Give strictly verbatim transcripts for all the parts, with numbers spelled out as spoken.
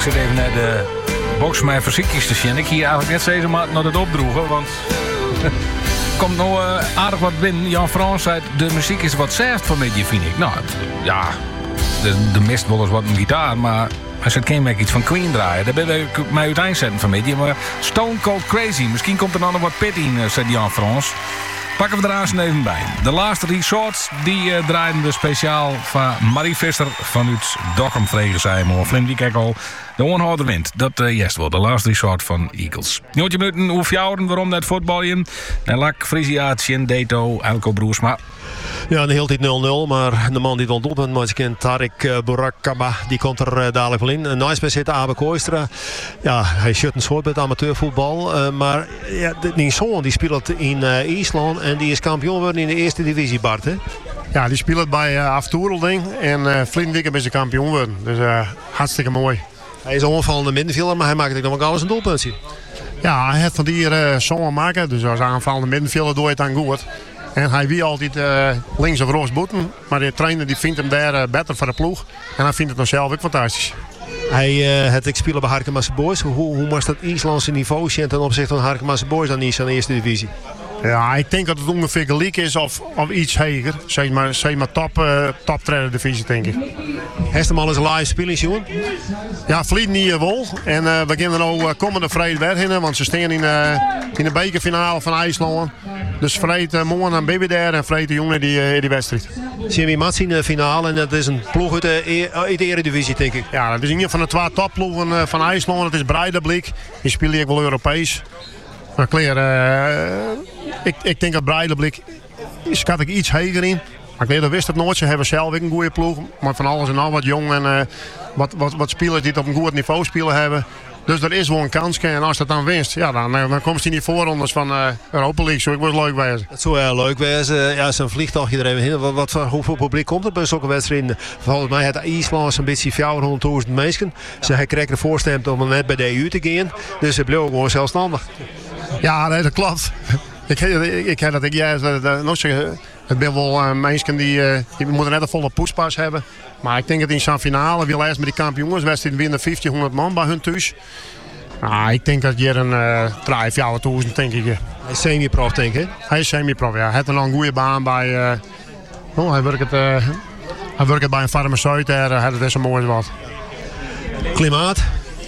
zit even naar de box met fysiekjes te zien. Ik hier eigenlijk net steeds maar naar het opdroegen, want... komt nou uh, aardig wat binnen. Jan Frans zei, de muziek is wat zegt van mij, vind ik. Nou, ja, de, de mist wel eens wat een gitaar, maar als het geen iets van Queen draaien, daar ben ik mij uiteindelijk zetten van mij. Maar Stone Cold Crazy, misschien komt er dan nog wat pit in, uh, zei Jan Frans. Pakken we er aan even bij. De laatste resorts, die uh, draaien we speciaal van Marie Visser vanuit Dokkum vregen zij maar. Flim die kijk al. De onhouder wint. Dat uh, jest wel. De laatste resort van Eagles. Notje minuten hoef jouwen waarom net voetballen. En Lak, Frisia, Tjen, Deto, Elko Broersma. Ja, de hele tijd nul nul, maar de man die het wel doet, maar je kent Tarek uh, Borakaba, die komt er uh, dadelijk wel in. Een nice bij zitten, Abe Kooistra. Ja, hij zit een soort bij het amateurvoetbal, uh, maar ja, die zoon die speelt in uh, IJsland en die is kampioen geworden in de eerste divisie, Bart, hè? Ja, die speelt bij uh, Aftoerelding en uh, Vliendikken is de kampioen geworden. Dus uh, hartstikke mooi. Hij is een onvallende middenvelder, maar hij maakt ook nog wel alles een doelpuntje. Ja, hij heeft van die uh, zo'n maken, dus als aanvallende middenvelder doe je het dan goed. En hij wie altijd uh, links of rechts boeten. Maar de trainer die vindt hem daar uh, beter voor de ploeg. En hij vindt het dan zelf ook fantastisch. Hij uh, het ik spelen bij Harkemasse Boys. Hoe, hoe was dat Islandse niveau ten opzichte van Harkemasse Boys dan niet in de eerste divisie? Ja, ik denk dat het ongeveer gelijk is of, of iets hoger. Zeg maar, zeg maar top, uh, top trainer divisie, denk ik. Heeft hem al eens een live spelen, jongen? Ja, Vliet niet wel. En uh, we beginnen nu uh, komende vrijdag weer in, want ze staan in, uh, in de bekerfinale van IJsland. Dus vrijdag uh, morgen aan Baby daar en vrijdag de jongen die, uh, die wedstrijd. Jimmy Mats in de finale en dat is een ploeg uit de, uit de Eredivisie, denk ik. Ja, dat is een van de twee topploegen uh, van IJsland. Dat is Breidablik. Die spelen ik wel Europees. Maar klaar, uh, ik, ik denk dat Breidablik schat ik iets hoger in. Maar ik dat wist het nooit. Ze hebben zelf ook een goede ploeg. Maar van alles en al wat jong en uh, wat, wat, wat spelers die het op een goed niveau spelen hebben. Dus er is wel een kans. En als dat dan winst, ja, dan, dan komt hij in die voorrondes van uh, Europa League. Zo, ik was leuk wezen. Het zou heel leuk wezen. Ja, zo'n vliegtuigje er even heen. Wat, wat, hoeveel publiek komt er bij zulke wedstrijden? Volgens mij heeft IJsland een beetje vierhonderdduizend mensen. Ze kregen de voorstemd om net bij de E U te gaan. Dus ze bleven gewoon zelfstandig. Ja, nee, dat klopt. ik, ik, ik heb dat ik ja, dat, dat, nog zeggen. Het zijn wel uh, mensen die, uh, die moeten net een volle poespas hebben. Maar ik denk dat in zo'n finale wil eerst met die kampioenswedstrijd winnen vijftienhonderd man bij hun thuis. Nou, ik denk dat hier een uh, vijfduizend denk ik. Hij is semi-prof, denk ik. Hij is semi-prof, ja. Hij heeft nog een goede baan bij. Uh, oh, hij werkt het, uh, hij werkt bij een farmaceut. Hij uh, heeft het zo mooi wat. Klimaat.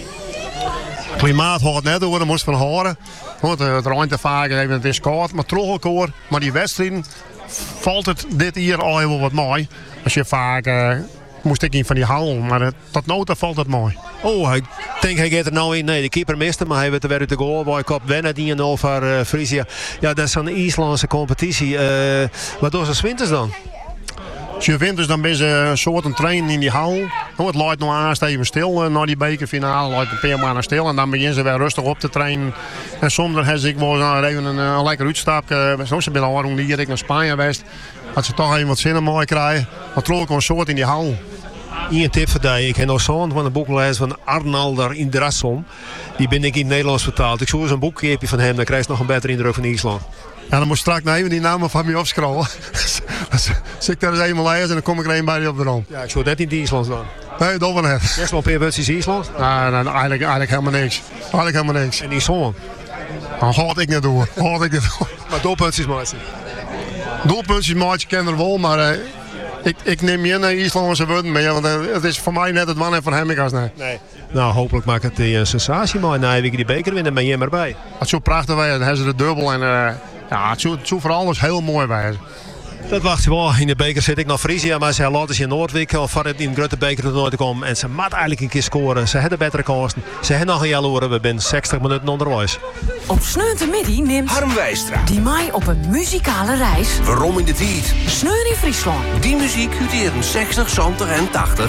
Klimaat hoort net door, daar moest van horen. Het ruimt te vaak, het is koud, maar trogelkoor. Maar die wedstrijden valt het dit hier al heel wat mooi. Als je vaak uh, moest ik in van die hal, maar uh, tot nu toe valt het mooi. Oh, ik denk hij gaat er nou in. Nee, de keeper miste, maar hij werd er weer uit de goal. Bij kop wennen die en over uh, Frisia. Ja, dat is een IJslandse competitie. Uh, wat doen ze 's winters dan? Als je wint, dus dan ben ze een soort een trainen in die hal. Nou, het loopt nog aan even stil uh, na die bekerfinale. Het loopt een paar maanden stil en dan beginnen ze weer rustig op te trainen. En soms heb ik wel uh, even een, een lekker uitstapje. Uh, soms ben ik al waarom die hier naar Spanje geweest. Dat ze toch even wat zinnen mooi krijgen. Maar trokken een soort in die hal. Eén tip voor jou. Ik heb nog zo'n van een boek gelezen van Arnaldur Indrasson. Die ben ik in het Nederlands vertaald. Ik zoek eens een boekje van hem, dan krijg je nog een betere indruk van IJsland. Ja, dan moet straks nou even die namen van mij opscrollen. Zit ik daar eens eenmaal lezen en dan kom ik er een bij die op de rond. Ja, ik zou dat niet in IJsland dan. Nee, dat wel net. Eerst wel een paar wedstrijds IJsland? Nee, nee, eigenlijk, eigenlijk helemaal niks. Eigenlijk helemaal niks. En die zoon? Dan gaat ik niet door. Gaat ik niet door. Maar doelpuntjes maatje? Doelpuntjes maatje ken er wel, maar uh, ik, ik neem je naar IJslandse woorden mee. Want uh, het is voor mij net het man en voor hem ik als nee. Nee. Nou, hopelijk maakt het een sensatie maar na week die beker winnen ben je maar bij. Het zou prachtig zijn, dan hebben ze de dubbel en uh, ja, het zou, het zou vooral dus heel mooi zijn. Dat wacht je wel. In de beker zit ik naar Frisia, maar ze laten ze in Noordwijk of voor het in de grote beker nooit te komen. En ze moet eigenlijk een keer scoren. Ze hebben betere kansen. Ze hebben nog een jaloeren. We zijn zestig minuten onderwijs. Op Sneuntermiddag neemt Harm Wijstra die mij op een muzikale reis. Waarom in de tijd? Sneur in Friesland. Die muziek uit de jaren zestig, zeventig en tachtig.